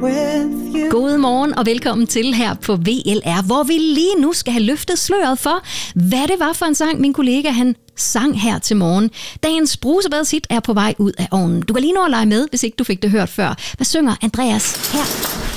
with you. God morgen og velkommen til her på VLR, hvor vi lige nu skal have løftet sløret for, hvad det var for en sang, min kollega han sang her til morgen. Dagens brusebadshit er på vej ud af ovnen. Du kan lige nå at lege med, hvis ikke du fik det hørt før. Hvad synger Andreas her?